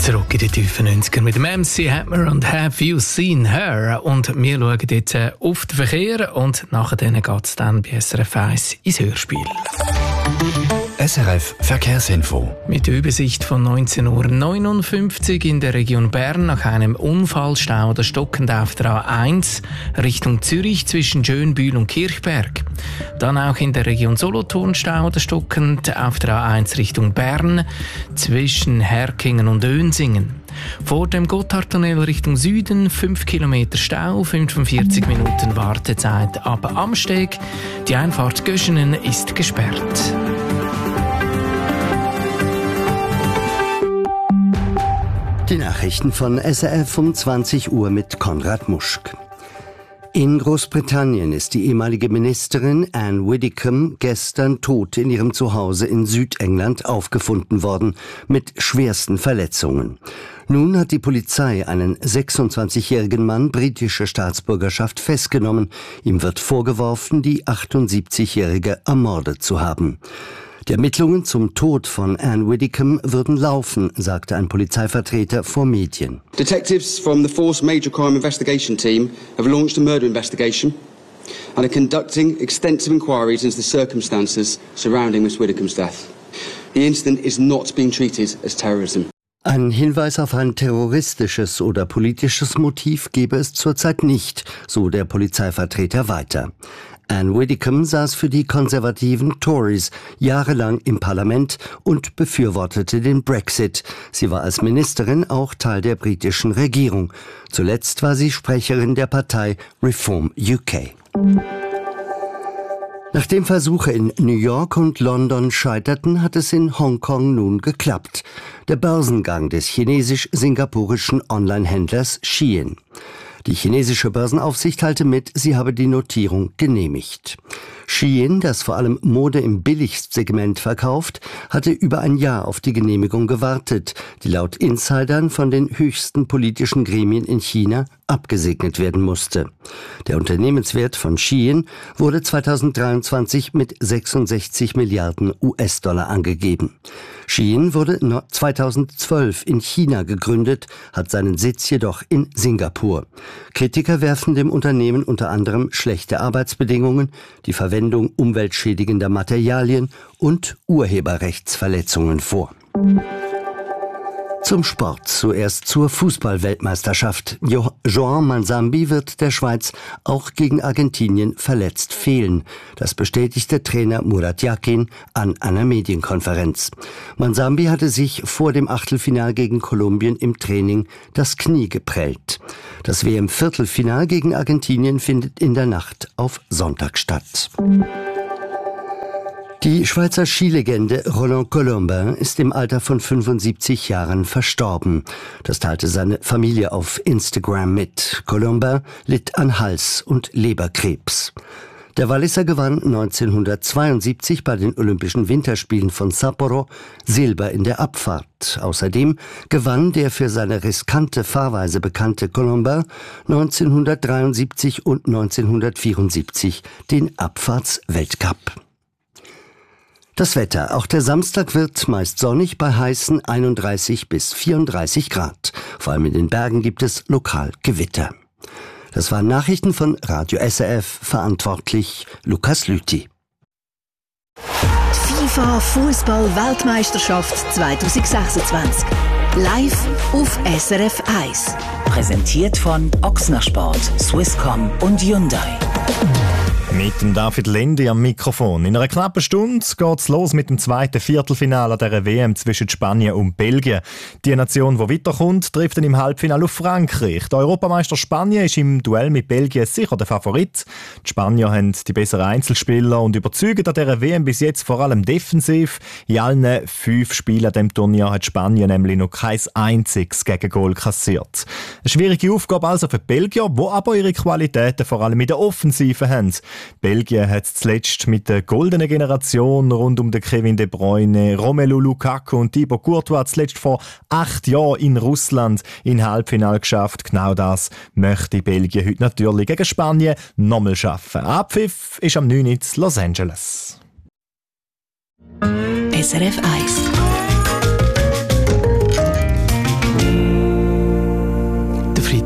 Zurück in die tiefen 90er mit dem MC Hammer und Have You Seen Her? Und wir schauen jetzt auf den Verkehr und nachher geht es dann bei SRF 1 ins Hörspiel. SRF Verkehrsinfo. Mit der Übersicht von 19:59 Uhr in der Region Bern nach einem Unfallstau oder stockend auf der A1 Richtung Zürich zwischen Schönbühl und Kirchberg. Dann auch in der Region Solothurn Stau oder stockend auf der A1 Richtung Bern zwischen Herkingen und Önsingen. Vor dem Gotthardtunnel Richtung Süden 5 Kilometer Stau, 45 Minuten Wartezeit ab Amsteg. Die Einfahrt Göschenen ist gesperrt. Die Nachrichten von SRF um 20 Uhr mit Konrad Muschk. In Großbritannien ist die ehemalige Ministerin Anne Widdecombe gestern tot in ihrem Zuhause in Südengland aufgefunden worden, mit schwersten Verletzungen. Nun hat die Polizei einen 26-jährigen Mann britischer Staatsbürgerschaft festgenommen. Ihm wird vorgeworfen, die 78-jährige ermordet zu haben. Die Ermittlungen zum Tod von Anne Widdecombe würden laufen, sagte ein Polizeivertreter vor Medien. Detectives from the Force Major Crime Investigation Team have launched a murder investigation and are conducting extensive inquiries into the circumstances surrounding Miss Widdecombe's death. The incident is not being treated as terrorism. Ein Hinweis auf ein terroristisches oder politisches Motiv gebe es zurzeit nicht, so der Polizeivertreter weiter. Anne Widdecombe saß für die konservativen Tories jahrelang im Parlament und befürwortete den Brexit. Sie war als Ministerin auch Teil der britischen Regierung. Zuletzt war sie Sprecherin der Partei Reform UK. Nachdem Versuche in New York und London scheiterten, hat es in Hongkong nun geklappt. Der Börsengang des chinesisch-singapurischen Online-Händlers Shein. Die chinesische Börsenaufsicht teilte mit, sie habe die Notierung genehmigt. Shein, das vor allem Mode im Billigsegment verkauft, hatte über ein Jahr auf die Genehmigung gewartet, die laut Insidern von den höchsten politischen Gremien in China abgesegnet werden musste. Der Unternehmenswert von Shein wurde 2023 mit 66 Milliarden US-Dollar angegeben. Shein wurde 2012 in China gegründet, hat seinen Sitz jedoch in Singapur. Kritiker werfen dem Unternehmen unter anderem schlechte Arbeitsbedingungen, die Verwendung umweltschädigender Materialien und Urheberrechtsverletzungen vor. Zum Sport, zuerst zur Fußball-Weltmeisterschaft. João Manzambi wird der Schweiz auch gegen Argentinien verletzt fehlen. Das bestätigte Trainer Murat Yakin an einer Medienkonferenz. Manzambi hatte sich vor dem Achtelfinal gegen Kolumbien im Training das Knie geprellt. Das WM-Viertelfinal gegen Argentinien findet in der Nacht auf Sonntag statt. Die Schweizer Skilegende Roland Colombin ist im Alter von 75 Jahren verstorben. Das teilte seine Familie auf Instagram mit. Colombin litt an Hals- und Leberkrebs. Der Walliser gewann 1972 bei den Olympischen Winterspielen von Sapporo Silber in der Abfahrt. Außerdem gewann der für seine riskante Fahrweise bekannte Colombin 1973 und 1974 den Abfahrtsweltcup. Das Wetter. Auch der Samstag wird meist sonnig bei heißen 31 bis 34 Grad. Vor allem in den Bergen gibt es lokal Gewitter. Das waren Nachrichten von Radio SRF, verantwortlich Lukas Lüthi. FIFA Fußball Weltmeisterschaft 2026. Live auf SRF 1. Präsentiert von Ochsner Sport, Swisscom und Hyundai. Mit dem David Lendi am Mikrofon. In einer knappen Stunde geht's los mit dem zweiten Viertelfinale der WM zwischen Spanien und Belgien. Die Nation, die weiterkommt, trifft dann im Halbfinale auf Frankreich. Der Europameister Spanien ist im Duell mit Belgien sicher der Favorit. Die Spanier haben die besseren Einzelspieler und überzeugen an dieser WM bis jetzt vor allem defensiv. In allen 5 Spielen an diesem Turnier hat Spanien nämlich noch kein einziges Gegengol kassiert. Eine schwierige Aufgabe also für die Belgier, die aber ihre Qualitäten vor allem in der Offensive haben. Belgien hat zuletzt mit der goldenen Generation rund um den Kevin De Bruyne, Romelu Lukaku und Thibaut Courtois zuletzt vor 8 Jahren in Russland in Halbfinale geschafft. Genau das möchte Belgien heute natürlich gegen Spanien nochmal schaffen. Abpfiff ist am 9. in Los Angeles. SRF 1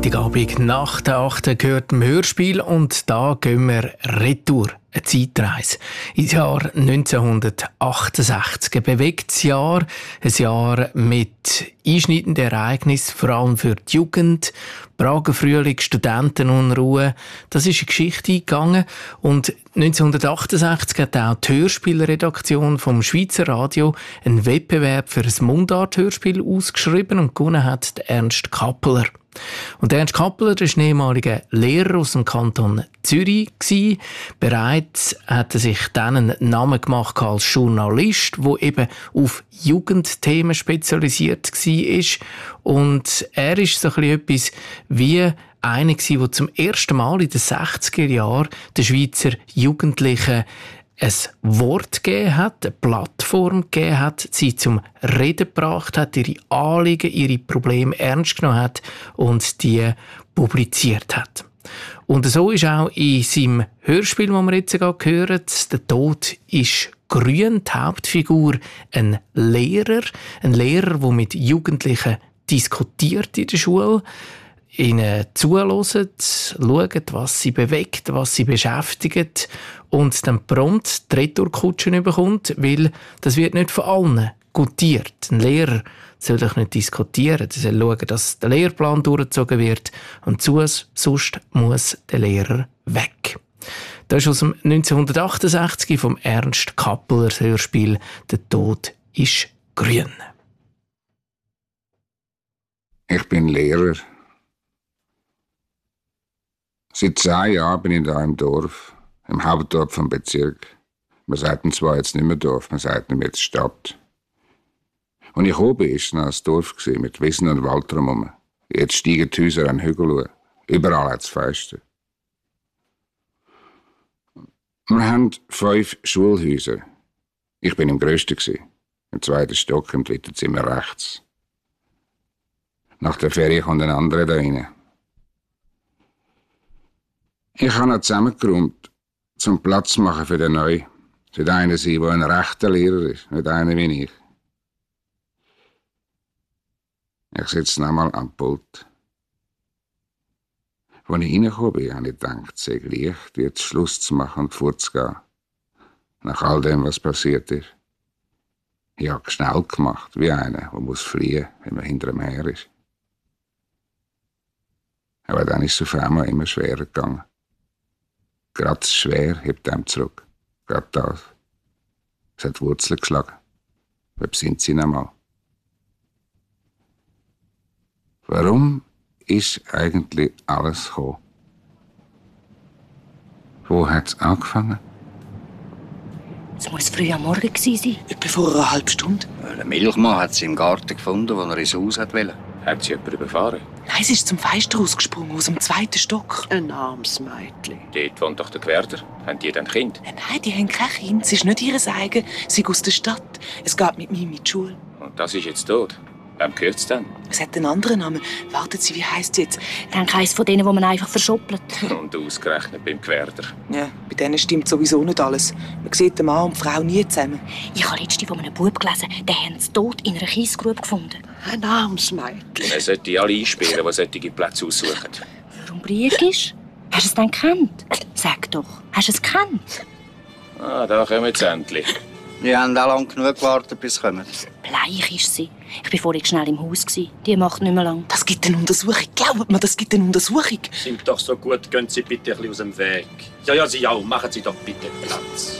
Freitagabend nach der 8. gehört im Hörspiel und da gehen wir retour. Eine Zeitreise ins Jahr 1968. Ein bewegtes Jahr, ein Jahr mit einschneidenden Ereignissen, vor allem für die Jugend. Prager Frühling, Studentenunruhe, das ist eine Geschichte eingegangen. Und 1968 hat auch die Hörspielredaktion vom Schweizer Radio einen Wettbewerb für ein Mundart-Hörspiel ausgeschrieben und gewonnen hat Ernst Kappeler. Und Ernst Kappeler war ein ehemaliger Lehrer aus dem Kanton Zürich. Bereits hat er sich dann einen Namen gemacht als Journalist, der eben auf Jugendthemen spezialisiert war. Und er ist so etwas wie einer, der zum ersten Mal in den 60er Jahren den Schweizer Jugendlichen ein Wort gegeben hat, eine Plattform gegeben hat, sie zum Reden gebracht hat, ihre Anliegen, ihre Probleme ernst genommen hat und die publiziert hat. Und so ist auch in seinem Hörspiel, das wir jetzt gerade hören, «Der Tod ist grün», die Hauptfigur ein Lehrer, der mit Jugendlichen diskutiert in der Schule, ihnen zuhören, schauen, was sie bewegt, was sie beschäftigt und dann prompt die Retourkutschen bekommt, weil das wird nicht von allen gutiert. Ein Lehrer soll doch nicht diskutieren, er soll schauen, dass der Lehrplan durchgezogen wird und sonst muss der Lehrer weg. Das ist aus dem 1968 vom Ernst Kappeler Hörspiel «Der Tod ist grün». Ich bin Lehrer. Seit 10 Jahren bin ich da im Dorf, im Hauptdorf vom Bezirk. Man sagt zwar jetzt nicht mehr Dorf, man sagt nicht mehr jetzt Stadt. Und ich oben war noch ein Dorf mit Wiesen und Wald drumherum. Jetzt steigen die Häuser an den Hügel hoch. Überall hat es Feste. Wir haben 5 Schulhäuser. Ich bin im grössten, im 2. Stock, im 3. Zimmer rechts. Nach der Ferie kommt ein anderer da rein. Ich habe noch zusammengeräumt, zum Platz machen für den Neuen. Es wird einer sein, der ein rechter Lehrer ist, nicht einer wie ich. Ich sitze nochmal am Pult. Als ich reingekommen bin, habe ich gedacht, es sei leicht, jetzt Schluss zu machen und vorzugehen. Nach all dem, was passiert ist. Ich habe schnell gemacht, wie einer, der muss fliehen, wenn man hinter ihm her ist. Aber dann ist es auf einmal immer schwerer gegangen. Gerade das Schwer hebt einem zurück. Gerade das. Es hat Wurzeln geschlagen. Wer besinnt sich einmal? Warum ist eigentlich alles gekommen? Wo hat es angefangen? Es muss früh am Morgen gewesen sein. Etwa vor einer halben Stunde. Der Milchmann hat sie im Garten gefunden, wo er ins Haus wollte. Hat sie jemand überfahren? Nein, sie ist zum Fenster rausgesprungen, aus dem 2. Stock. Ein armes Mädchen. Dort wohnt doch der Gewerder. Haben die dann Kind? Nein, die haben kein Kind. Sie ist nicht ihres eigen. Sie ist aus der Stadt. Es geht mit mir in die Schule. Und das ist jetzt tot? Wem gehört es denn? Es hat einen anderen Namen. Warten Sie, wie heisst sie jetzt? Dann eines von denen, die man einfach verschoppelt. Und ausgerechnet beim Gewerder. Ja, bei denen stimmt sowieso nicht alles. Man sieht den Mann und die Frau nie zusammen. Ich habe letztens von einem Bub gelesen, den haben sie tot in einer Kiesgrube gefunden. Ein armes Mädchen. Man sollte alle einsperren, die solche Plätze aussuchen. Warum Briegisch? Hast du es denn gekannt? Sag doch, hast du es gekannt? Ah, da kommen sie endlich. Wir haben auch lange genug gewartet, bis sie kommen. Bleich ist sie. Ich war vorhin schnell im Haus. Die macht nicht mehr lang. Das gibt eine Untersuchung. Glaubt mir, das gibt eine Untersuchung. Sind doch so gut, gehen Sie bitte ein bisschen aus dem Weg. Ja, Sie auch. Machen Sie doch bitte Platz.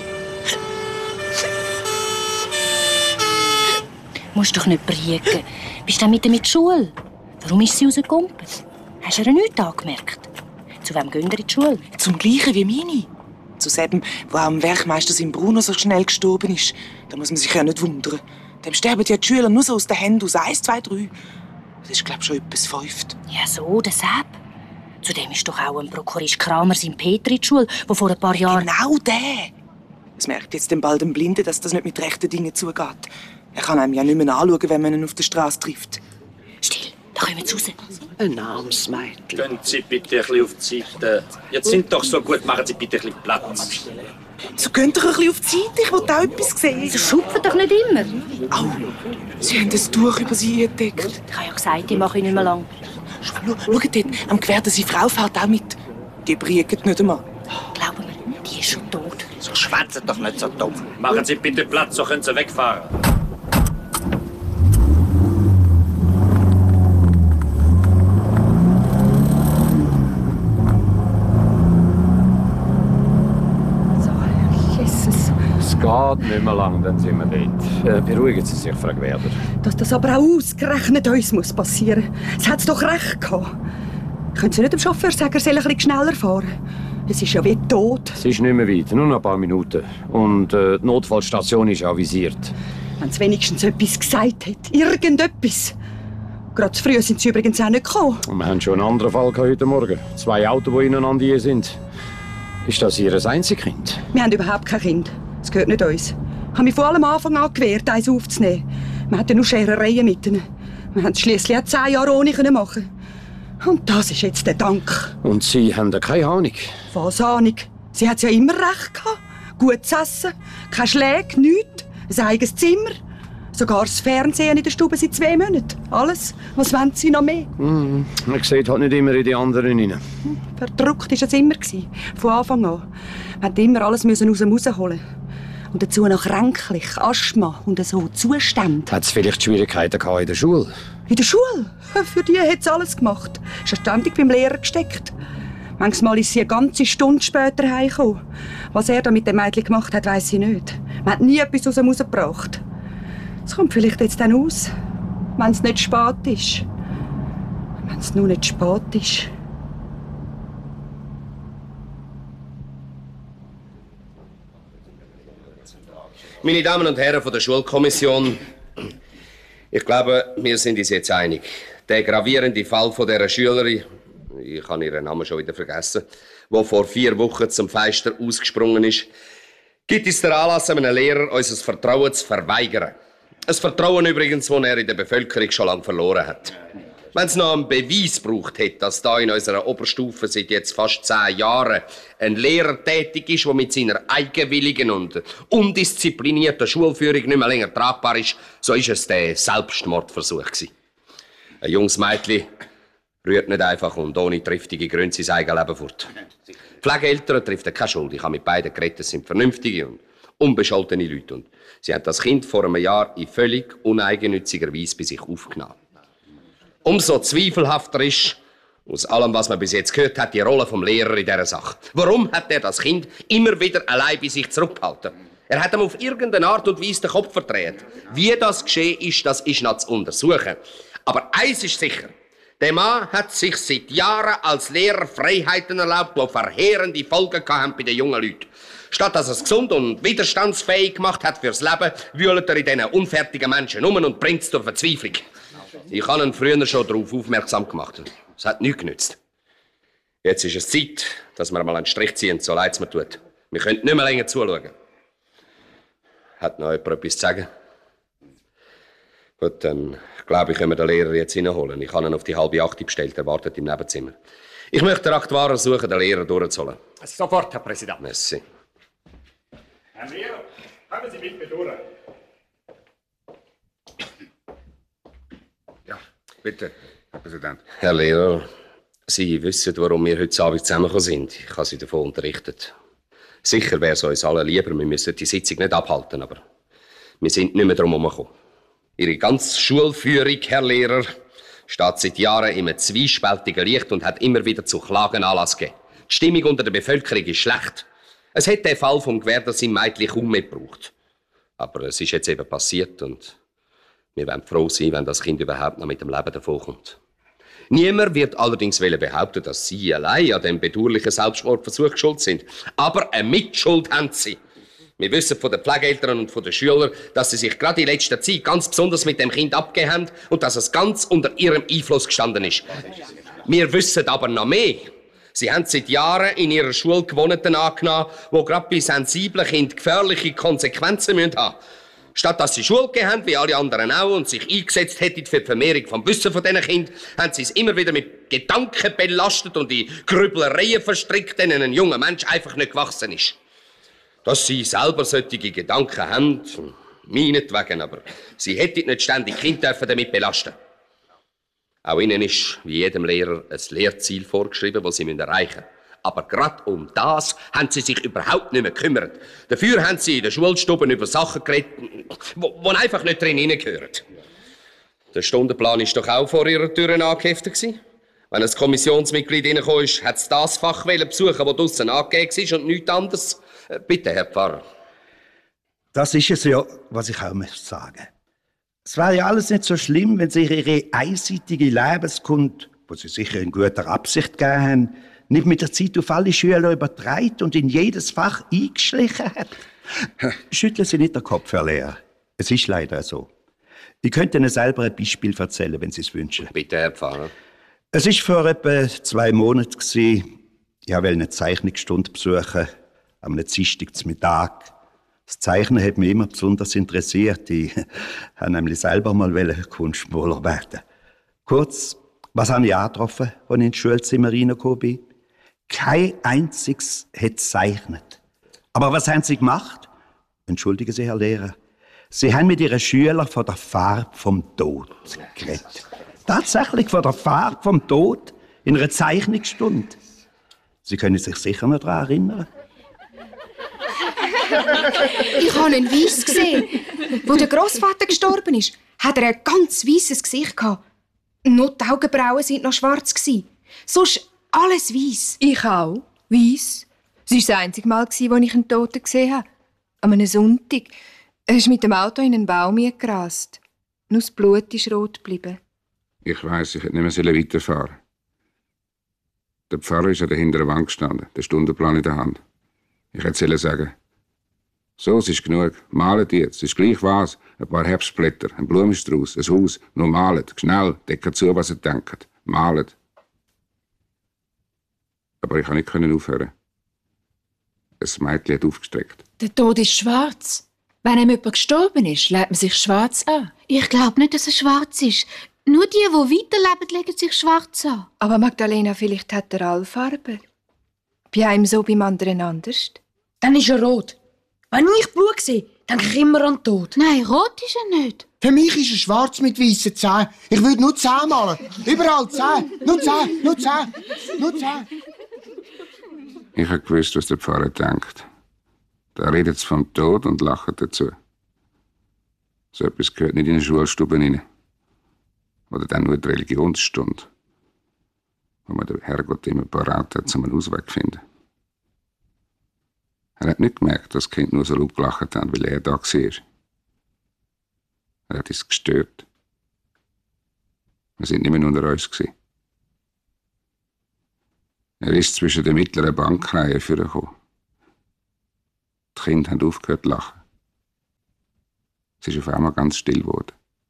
Du musst doch nicht briegen. Bist du mit ihr mit der Schule? Warum ist sie rausgekumpelt? Hast du ihr nichts angemerkt? Zu wem gehen ihr in die Schule? Zum Gleichen wie meine. Zu dem, wo auch am Werkmeister sein Bruno so schnell gestorben ist. Da muss man sich ja nicht wundern. Dem sterben ja die Schüler nur so aus den Händen aus 1, 2, 3. Das ist, glaube ich, schon etwas 5. Ja, so, der Sepp. Zudem ist doch auch ein Prokurist Kramer sein Peter in die Schule, der vor ein paar Jahren... Genau der! Es merkt jetzt dann bald ein Blinder, dass das nicht mit rechten Dingen zugeht. Er kann einem ja nicht mehr anschauen, wenn man ihn auf der Straße trifft. Still, da kommen sie raus. Ein armes Mädchen. Gehen Sie bitte ein bisschen auf die Seite. Jetzt sind doch so gut, machen Sie bitte ein bisschen Platz. So könnt ihr ein bisschen auf die Seite, ich will auch etwas sehen. Sie schupfen doch nicht immer. Au, Sie haben ein Tuch über sie entdeckt. Ich habe ja gesagt, ich mache nicht mehr lang. Schau dort, am Gewehr, seine Frau fährt auch mit. Die briegt nicht einmal. Glauben wir, die ist schon tot. So schwätzen doch nicht so dumm. Machen Sie bitte Platz, so können Sie wegfahren. Es geht nicht mehr lang, dann sind wir dort. Beruhigen Sie sich, Frau Gwerder. Dass das aber auch ausgerechnet uns muss passieren. Es hat's doch recht gehabt. Können Sie nicht dem Chauffeur sagen, er soll ein bisschen schneller fahren? Es ist ja wie tot. Es ist nicht mehr weit, nur noch ein paar Minuten. Und die Notfallstation ist avisiert. Wenn es wenigstens etwas gesagt hat. Irgendetwas. Gerade zu früh sind sie übrigens auch nicht gekommen. Und wir haben schon einen anderen Fall heute Morgen. 2 Autos, die ineinander hier sind. Ist das Ihr einziges Kind? Wir haben überhaupt kein Kind. Das gehört nicht uns. Ich habe mich vor allem Anfang an gewehrt, eins aufzunehmen. Wir hatten nur Scherereien mit ihnen. Wir haben es schliesslich auch 10 Jahre ohne machen. Und das ist jetzt der Dank. Und Sie haben da keine Ahnung? Was Ahnung? Sie hat ja immer recht gehabt. Gutes Essen, keine Schläge, nichts, ein eigenes Zimmer. Sogar das Fernsehen in der Stube seit 2 Monaten. Alles. Was wollen Sie noch mehr? Man sieht halt nicht immer in die anderen rein. Verdruckt war es immer. Von Anfang an. Wir mussten immer alles aus dem Haus holen. Und dazu noch kränklich, Asthma und so Zustände. Hat es vielleicht Schwierigkeiten gehabt in der Schule? In der Schule? Für die hat sie alles gemacht. Ist ja ständig beim Lehrer gesteckt. Manchmal ist sie eine ganze Stunde später heimgekommen. Was er da mit dem Mädchen gemacht hat, weiss ich nicht. Man hat nie etwas aus dem Haus gebracht. Es kommt vielleicht jetzt dann aus, wenn es nicht spät ist. Wenn es nur nicht spät ist. Meine Damen und Herren von der Schulkommission, ich glaube, wir sind uns jetzt einig. Der gravierende Fall von dieser Schülerin, ich habe ihren Namen schon wieder vergessen, die vor 4 Wochen zum Fenster ausgesprungen ist, gibt uns den Anlass, einem Lehrer unser Vertrauen zu verweigern. Ein Vertrauen übrigens, das er in der Bevölkerung schon lange verloren hat. Wenn es noch einen Beweis braucht hätte, dass da in unserer Oberstufe seit jetzt fast 10 Jahren ein Lehrer tätig ist, der mit seiner eigenwilligen und undisziplinierten Schulführung nicht mehr länger tragbar ist, so ist es der Selbstmordversuch gewesen. Ein junges Mädchen rührt nicht einfach und ohne triftige Gründe sein eigenes Leben fort. Pflegeeltern trifft keine Schuld. Ich habe mit beiden geredet, es sind vernünftige und unbescholtene Leute. Und sie haben das Kind vor einem Jahr in völlig uneigennütziger Weise bei sich aufgenommen. Umso zweifelhafter ist, aus allem, was man bis jetzt gehört hat, die Rolle vom Lehrer in dieser Sache. Warum hat er das Kind immer wieder allein bei sich zurückgehalten? Er hat ihm auf irgendeine Art und Weise den Kopf verdreht. Wie das geschehen ist, das ist noch zu untersuchen. Aber eins ist sicher. Der Mann hat sich seit Jahren als Lehrer Freiheiten erlaubt, die verheerende Folgen hatten bei den jungen Leuten. Statt dass er es gesund und widerstandsfähig gemacht hat fürs Leben, wühlt er in diesen unfertigen Menschen um und bringt es zur Verzweiflung. Ich habe ihn früher schon darauf aufmerksam gemacht. Es hat nichts genützt. Jetzt ist es Zeit, dass wir mal einen Strich ziehen, so leid es mir tut. Wir können nicht mehr länger zuschauen. Hat noch jemand etwas zu sagen? Gut, dann glaube ich, können wir den Lehrer jetzt hineinholen. Ich habe ihn auf die 7:30 bestellt, er wartet im Nebenzimmer. Ich möchte den Aktuar suchen, den Lehrer durchzuholen. Sofort, Herr Präsident. Merci. Herr Lehrer, kommen Sie mit mir durch. Ja, bitte, Herr Präsident. Herr Lehrer, Sie wissen, warum wir heute Abend zusammengekommen sind. Ich habe Sie davon unterrichtet. Sicher wäre es uns allen lieber, wir müssen die Sitzung nicht abhalten, aber wir sind nicht mehr drum herumgekommen. Ihre ganze Schulführung, Herr Lehrer, steht seit Jahren in einem zwiespältigen Licht und hat immer wieder zu Klagen Anlass gegeben. Die Stimmung unter der Bevölkerung ist schlecht. Es hätte den Fall vom Gewerder sein Mädchen kaum mehr gebraucht. Aber es ist jetzt eben passiert und wir wollen froh sein, wenn das Kind überhaupt noch mit dem Leben davonkommt. Niemand wird allerdings behaupten, dass Sie allein an dem bedauerlichen Selbstmordversuch schuld sind. Aber eine Mitschuld haben Sie. Wir wissen von den Pflegeeltern und von den Schülern, dass sie sich gerade in letzter Zeit ganz besonders mit dem Kind abgegeben haben und dass es ganz unter ihrem Einfluss gestanden ist. Wir wissen aber noch mehr. Sie haben seit Jahren in ihrer Schule Gewohnheiten angenommen, die gerade bei sensiblen Kindern gefährliche Konsequenzen haben müssen. Statt dass sie Schule gegeben haben, wie alle anderen auch, und sich eingesetzt hätten für die Vermehrung vom Wissen von diesen Kindern, haben sie es immer wieder mit Gedanken belastet und in Grübelereien verstrickt, denen ein junger Mensch einfach nicht gewachsen ist. Dass sie selber solche Gedanken haben, meinetwegen, aber sie hätten nicht ständig Kinder damit belasten. Auch ihnen ist, wie jedem Lehrer, ein Lehrziel vorgeschrieben, das sie erreichen müssen. Aber gerade um das haben sie sich überhaupt nicht mehr gekümmert. Dafür haben sie in den Schulstuben über Sachen geredet, die einfach nicht drin hineingehören. Der Stundenplan war doch auch vor ihrer Tür angeheftet. Wenn ein Kommissionsmitglied reingekommen ist, hat es das Fach besuchen, das draussen angegeben war und nichts anderes. Bitte, Herr Pfarrer. Das ist es ja, was ich auch sagen möchte. Es wäre ja alles nicht so schlimm, wenn Sie Ihre einseitige Lebenskunde, die Sie sicher in guter Absicht gegeben haben, nicht mit der Zeit auf alle Schüler übertragen und in jedes Fach eingeschlichen hat. Schütteln Sie nicht den Kopf, Herr Lehrer. Es ist leider so. Ich könnte Ihnen selber ein Beispiel erzählen, wenn Sie es wünschen. Bitte, Herr Pfarrer. Es war vor etwa 2 Monaten. Ich wollte eine Zeichnungsstunde besuchen, am Dienstagmittag. Das Zeichnen hat mich immer besonders interessiert. Ich wollte nämlich selber mal Kunstmaler werden. Kurz, was habe ich angetroffen, als ich ins Schulzimmer reingekommen bin? Kein einziges hat gezeichnet. Aber was haben sie gemacht? Entschuldigen Sie, Herr Lehrer. Sie haben mit Ihren Schülern von der Farbe vom Tod geredet. Tatsächlich von der Farbe vom Tod in einer Zeichnungsstunde. Sie können sich sicher noch daran erinnern. Ich habe einen Weiss gesehen. Als der Grossvater gestorben ist, hat er ein ganz weisses Gesicht gehabt. Nur die Augenbrauen waren noch schwarz. Sonst alles weiss. Ich auch. Weiss. Es war das einzige Mal, als ich einen Toten gesehen habe. An einem Sonntag. Er ist mit dem Auto in einen Baum gerast. Nur das Blut ist rot geblieben. Ich weiss, ich hätte nicht mehr weiterfahren. Der Pfarrer ist an der hinteren Wand gestanden, der Stundenplan in der Hand. Ich hätte sagen, so, es ist genug. Malet jetzt. Es ist gleich was. Ein paar Herbstblätter, ein Blumenstrauß, ein Haus. Nur malet. Schnell. Deckt zu, was ihr denkt. Malet. Aber ich konnte nicht aufhören. Ein Mädchen hat aufgestreckt. Der Tod ist schwarz. Wenn jemand gestorben ist, legt man sich schwarz an. Ich glaube nicht, dass er schwarz ist. Nur die weiterleben, legen sich schwarz an. Aber Magdalena, vielleicht hat er alle Farben. Bei einem so, beim anderen anders. Dann ist er rot. Wenn ich Blut sehe, denke ich immer an den Tod. Nein, rot ist er nicht. Für mich ist er schwarz mit weißen Zähnen. Ich würde nur Zähne malen. Überall Zähne. Nur Zähne, nur Zähne, nur Zähne. Ich habe gewusst, was der Pfarrer denkt. Da redet es vom Tod und lacht dazu. So etwas gehört nicht in eine Schulstube rein. Oder dann nur die Religionsstunde, wo man den Herrgott immer parat hat, um einen Ausweg zu finden. Er hat nicht gemerkt, dass das Kind nur so laut gelacht hat, weil er da war. Er hat es gestört. Wir sind nicht mehr unter uns gewesen. Er ist zwischen den mittleren Bankreihen vorgekommen. Die Kinder haben aufgehört zu lachen. Es ist auf einmal ganz still geworden.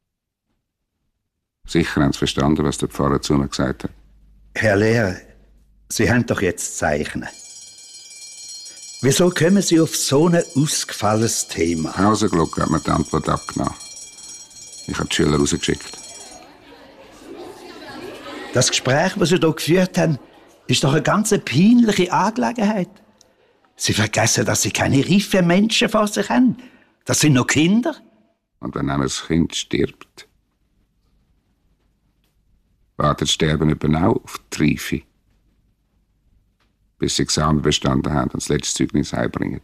Sicher haben sie verstanden, was der Pfarrer zu mir gesagt hat. Herr Lehrer, Sie haben doch jetzt Zeichnen. Wieso kommen Sie auf so ein ausgefallenes Thema? Pausenglocke hat mir die Antwort abgenommen. Ich habe die Schüler rausgeschickt. Das Gespräch, das Sie hier geführt haben, ist doch eine ganz peinliche Angelegenheit. Sie vergessen, dass Sie keine reifen Menschen vor sich haben. Das sind noch Kinder. Und wenn ein Kind stirbt, wartet Sterben eben auch auf die Reife, bis sie Examen bestanden haben und das letzte Zeugnis heimbringen.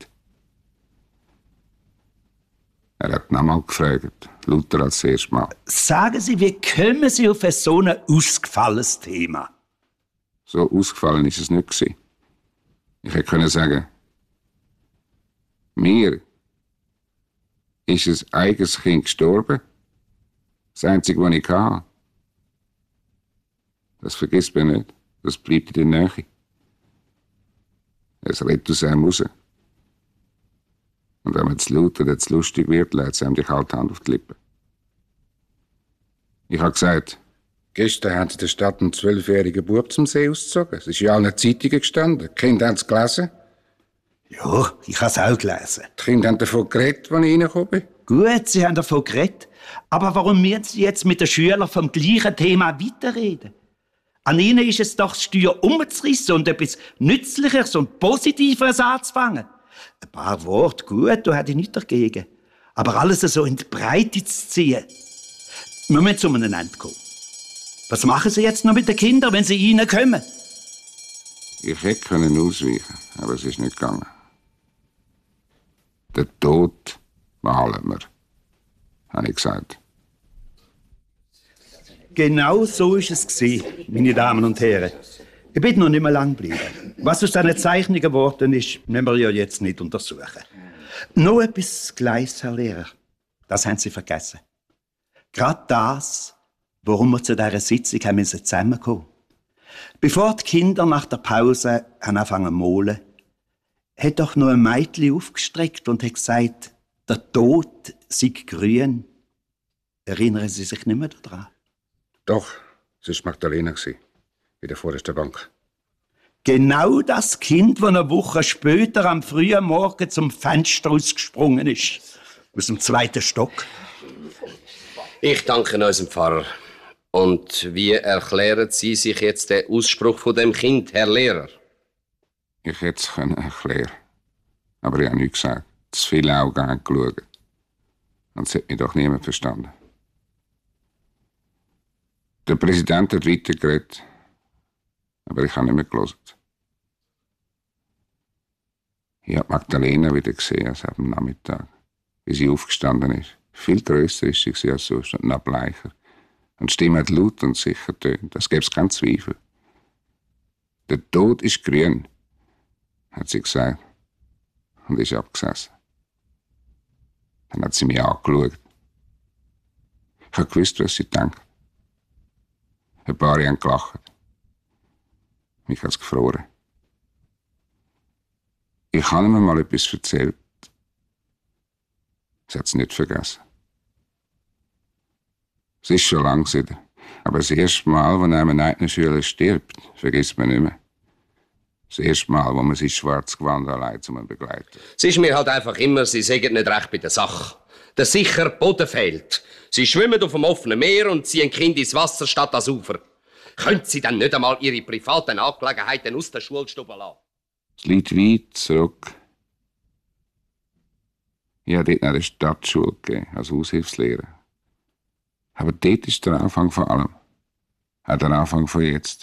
Er hat nochmal gefragt, lauter als das erste Mal. Sagen Sie, wie kommen Sie auf so ein ausgefallenes Thema? So ausgefallen ist es nicht gewesen. Ich hätte sagen, mir ist ein eigenes Kind gestorben, das einzige, was ich hatte. Das vergisst man nicht, das bleibt in der Nähe. Es redet aus einem raus. Und wenn man zu laut oder zu lustig wird, lädt es einem die kalte Hand auf die Lippen. Ich habe gesagt, gestern haben sie in der Stadt einen 12-jährigen Bub zum See ausgezogen. Es ist in allen Zeitungen gestanden. Die Kinder haben es gelesen. Ja, ich habe es auch gelesen. Die Kinder haben davon geredet, als ich reingekommen bin. Gut, sie haben davon geredet. Aber warum müssen Sie jetzt mit den Schülern vom gleichen Thema weiterreden? An ihnen ist es doch, das Steuer umzureissen und etwas Nützlicheres und Positiveres anzufangen. Ein paar Worte, gut, da hätte ich nichts dagegen. Aber alles so in die Breite zu ziehen. Wir müssen zu einem Ende kommen. Was machen Sie jetzt noch mit den Kindern, wenn sie reinkommen? Ich hätte können ausweichen, aber es ist nicht gegangen. Den Tod malen wir, habe ich gesagt. Genau so ist es gewesen, meine Damen und Herren. Ich bin noch nicht mehr lang geblieben. Was aus diesen Zeichnungen geworden ist, müssen wir ja jetzt nicht untersuchen. Noch etwas Gleiches, Herr Lehrer. Das haben Sie vergessen. Gerade das, warum wir zu dieser Sitzung haben zusammenkommen. Bevor die Kinder nach der Pause angefangen zu malen, hat doch noch ein Mädchen aufgestreckt und hat gesagt, der Tod sei grün. Erinnern Sie sich nicht mehr daran? Doch, es war Magdalena, in der vordersten Bank. Genau das Kind, das eine Woche später am frühen Morgen zum Fenster ausgesprungen ist. Aus dem 2. Stock. Ich danke unserem Pfarrer. Und wie erklären Sie sich jetzt den Ausspruch von dem Kind, Herr Lehrer? Ich hätte es erklären. Aber ich habe nichts gesagt. Zu viele Augen haben geschaut. Und es hat mich doch niemand verstanden. Der Präsident hat weitergeredet. Aber ich habe nicht mehr gehört. Ich habe Magdalena wieder gesehen als am Nachmittag, wie sie aufgestanden ist. Viel grösser ist sie als sonst und noch bleicher. Und die Stimme hat laut und sicher tönt. Das gäbe es keinen Zweifel. Der Tod ist grün, hat sie gesagt. Und ist abgesessen. Dann hat sie mich angeschaut. Ich habe gewusst, was sie denkt. Ein paar haben gelacht. Mich hat es gefroren. Ich habe mir mal etwas erzählt. Sie hat es nicht vergessen. Es ist schon lang wieder. Aber das erste Mal, wenn einem ein Schüler stirbt, vergisst man nicht mehr. Das erste Mal, wo man sich schwarz Gewand allein zu begleiten. Es ist mir halt einfach immer, Sie sagen nicht recht bei der Sache. Der sichere Boden fehlt. Sie schwimmen auf dem offenen Meer und ziehen Kind ins Wasser statt ans Ufer. Können Sie dann nicht einmal Ihre privaten Angelegenheiten aus der Schulstube lassen? Es liegt weit zurück. Ich habe dort nach der Stadtschule gegeben, als Aushilfslehrer. Aber dort ist der Anfang von allem. Auch der Anfang von jetzt.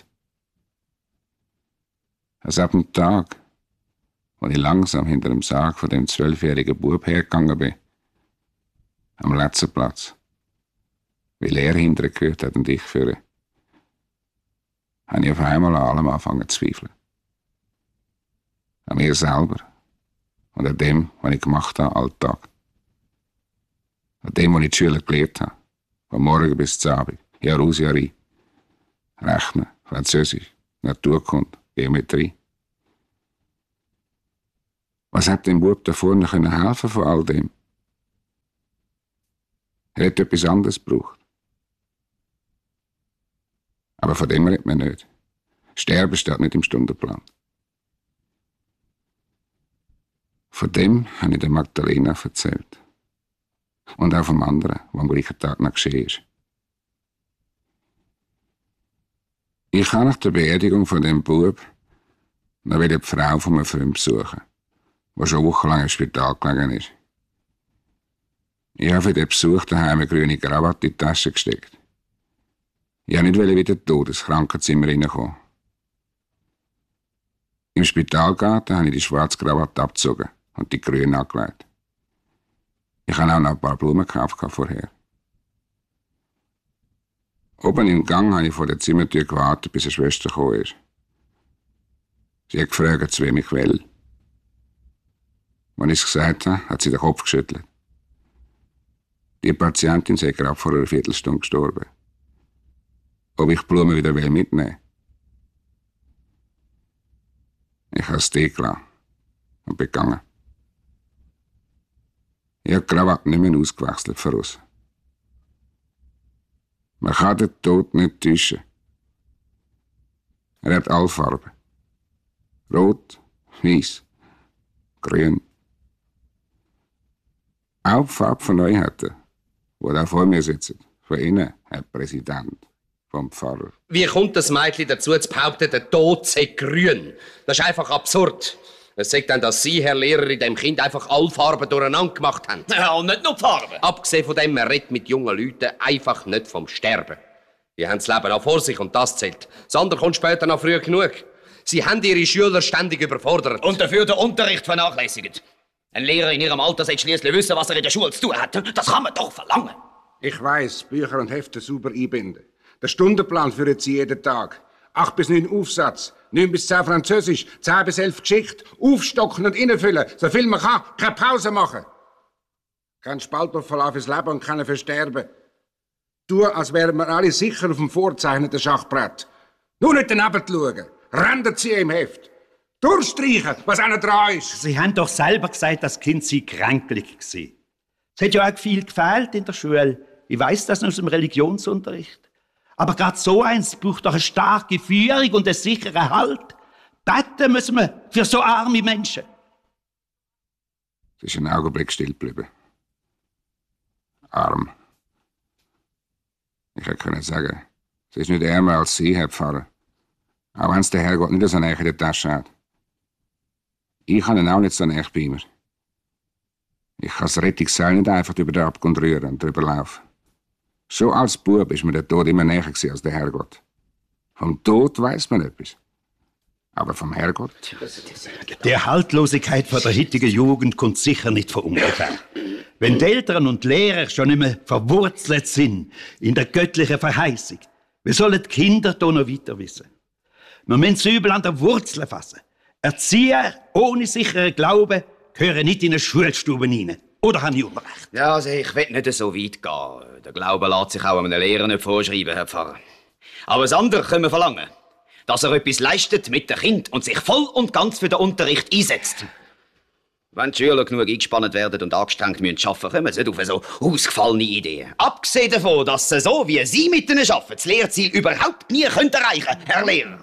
Also ab dem Tag, als ich langsam hinter dem Sarg von dem 12-jährigen Bub hergegangen bin, am letzten Platz, weil er hinterher gehört hat und ich führe, habe ich auf einmal an allem angefangen zu zweifeln. An mir selber und an dem, was ich gemacht habe, Alltag. An dem, was ich die Schüler gelehrt habe, von morgen bis zum Abend, Jahr aus, Jahr ein. Rechnen, Französisch, Naturkunde, Geometrie. Was hat dem Bub da vorne helfen von all dem? Er hat etwas anderes gebraucht. Aber von dem redet man nicht. Sterben steht nicht im Stundenplan. Von dem habe ich der Magdalena erzählt. Und auch vom anderen, was am gleichen Tag noch geschehen ist. Ich habe nach der Beerdigung von dem Bub noch die Frau von einem Freund besuchen, die schon wochenlang im Spital gelegen ist. Ich habe für den Besuch daheim eine grüne Krawatte in die Tasche gesteckt. Ich wollte nicht wieder tot ins Krankenzimmer reinkommen. Im Spitalgarten habe ich die schwarze Krawatte abgezogen und die grüne angelegt. Ich habe auch noch ein paar Blumen gekauft vorher. Oben im Gang habe ich vor der Zimmertür gewartet, bis eine Schwester gekommen ist. Sie hat gefragt, zu wem ich will. Als ich es gesagt habe, hat sie den Kopf geschüttelt. Die Patientin sei gerade vor einer Viertelstunde gestorben. Ob ich die Blumen wieder mitnehmen will? Ich habe es gelassen und bin gegangen. Ich habe die Krawatte nicht mehr ausgewechselt von uns. Man kann den Tod nicht täuschen. Er hat alle Farben. Rot, weiß, grün. Auch die Farbe von euch hat er, die da vor mir sitzen. Von Ihnen, Herr Präsident, vom Pfarrer. Wie kommt das Mädchen dazu, zu behaupten, der Tod sei grün? Das ist einfach absurd. Es sagt dann, dass Sie, Herr Lehrer, in dem Kind einfach alle Farben durcheinander gemacht haben. Ja, und nicht nur die Farben. Abgesehen von dem, man redet mit jungen Leuten einfach nicht vom Sterben. Die haben das Leben auch vor sich und das zählt. Das andere kommt später noch früh genug. Sie haben ihre Schüler ständig überfordert. Und dafür den Unterricht vernachlässigt. Ein Lehrer in ihrem Alter sollte schliesslich wissen, was er in der Schule zu tun hat. Das kann man doch verlangen. Ich weiss, Bücher und Hefte sauber einbinden. Der Stundenplan führen Sie jeden Tag. 8 bis 9 Aufsatz, 9 bis 10 Französisch, 10 bis 11 Geschichte. Aufstocken und innenfüllen, so viel man kann. Keine Pause machen. Kein Spaltverlauf fürs Leben und keinen fürs Sterben. Tu, als wären wir alle sicher auf dem vorgezeichneten Schachbrett. Nur nicht daneben schauen. Ränder ziehen im Heft. Durchstreichen, was auch noch dran ist. Sie haben doch selber gesagt, das Kind sei kränklich gewesen. Es hat ja auch viel gefehlt in der Schule. Ich weiss das aus dem Religionsunterricht. Aber gerade so eins braucht doch eine starke Führung und einen sicheren Halt. Das müssen wir für so arme Menschen. Es ist einen Augenblick still geblieben. Arm. Ich hätte können sagen, sie ist nicht ärmer als Sie, Herr Pfarrer. Auch wenn es der Herrgott nicht so nahe in der Tasche hat. Ich habe ihn auch nicht so nahe bei mir. Ich kann das Rettungsseil nicht einfach über den Abgrund rühren und drüber laufen. Schon als Bub ist mir der Tod immer näher als der Herrgott. Vom Tod weiss man etwas. Aber vom Herrgott? Die Haltlosigkeit von der heutigen Jugend kommt sicher nicht von ungefähr. Wenn die Eltern und Lehrer schon nicht mehr verwurzelt sind in der göttlichen Verheißung, wie sollen die Kinder da noch weiter wissen? Wir müssen das Übel an der Wurzel fassen. Erzieher ohne sicheren Glauben gehören nicht in eine Schulstube rein. Oder habe ich Unrecht? Ja, also ich will nicht so weit gehen. Der Glaube lässt sich auch einem Lehrer nicht vorschreiben, Herr Pfarrer. Aber das andere können wir verlangen. Dass er etwas leistet mit dem Kind und sich voll und ganz für den Unterricht einsetzt. Wenn die Schüler genug eingespannt werden und angestrengt müssen arbeiten, kommen sie nicht auf so ausgefallene Ideen. Abgesehen davon, dass sie so, wie Sie mit ihnen arbeiten, das Lehrziel überhaupt nie erreichen können, Herr Lehrer.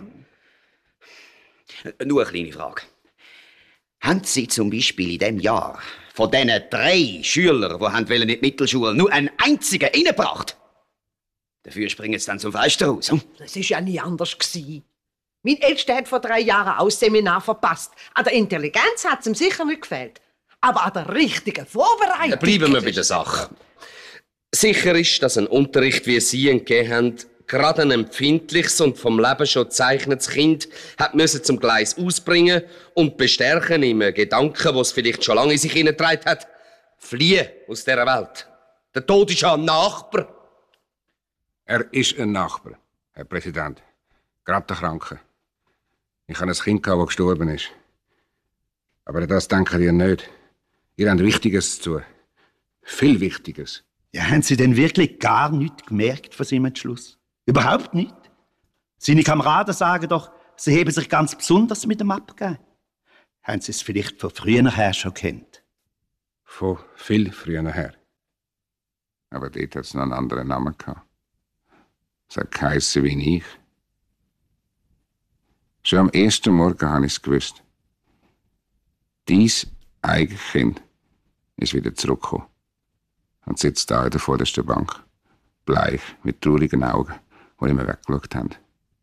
Nur eine kleine Frage. Haben Sie zum Beispiel in diesem Jahr von diesen 3 Schülern, die in die Mittelschule nur einen einzigen reingebracht? Dafür springen sie dann zum Fenster raus. Das war ja nie anders. Mein Ältester hat vor 3 Jahren auch das Seminar verpasst. An der Intelligenz hat es ihm sicher nicht gefehlt. Aber an der richtigen Vorbereitung... Bleiben wir bei der Sache. Sicher ist, dass ein Unterricht, wie Sie ihn gegeben haben, gerade ein empfindliches und vom Leben schon gezeichnetes Kind hat müssen zum Gleis ausbringen und bestärken im Gedanken, was vielleicht schon lange in sich hineingetragen hat. Fliehen aus dieser Welt. Der Tod ist ja ein Nachbar. Er ist ein Nachbar, Herr Präsident. Gerade der Kranke. Ich habe ein Kind, das gestorben ist. Aber das denken ihr nicht. Ihr habt Wichtiges zu tun. Viel Wichtiges. Ja, haben Sie denn wirklich gar nichts gemerkt von seinem Entschluss? Überhaupt nicht? Seine Kameraden sagen doch, sie heben sich ganz besonders mit dem abgegeben. Haben Sie es vielleicht von früher her schon kennt? Von viel früher her. Aber dort hat es noch einen anderen Namen gehabt. Es hat geheissen wie ich. Schon am ersten Morgen habe ich es gewusst. Dies Eigenkind ist wieder zurückgekommen und sitzt da in der vordersten Bank, bleich, mit traurigen Augen, die immer weggeschaut haben.